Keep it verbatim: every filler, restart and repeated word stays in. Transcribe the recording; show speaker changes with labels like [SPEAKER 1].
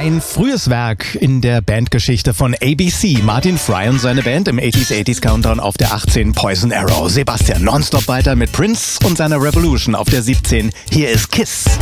[SPEAKER 1] Ein frühes Werk in der Bandgeschichte von A B C. Martin Fry und seine Band im achtziger achtziger Countdown auf der achtzehn Poison Arrow. Sebastian nonstop weiter mit Prince und seiner Revolution auf der siebzehn. Hier ist Kiss.